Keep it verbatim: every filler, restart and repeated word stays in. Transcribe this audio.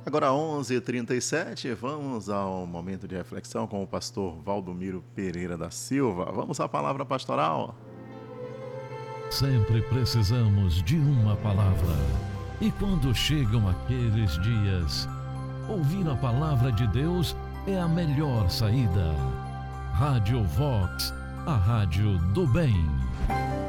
Agora onze e trinta e sete, vamos ao momento de reflexão com o pastor Valdomiro Pereira da Silva. Vamos à palavra pastoral. Sempre precisamos de uma palavra. E quando chegam aqueles dias, ouvir a palavra de Deus é a melhor saída. Rádio Vox, a rádio do bem.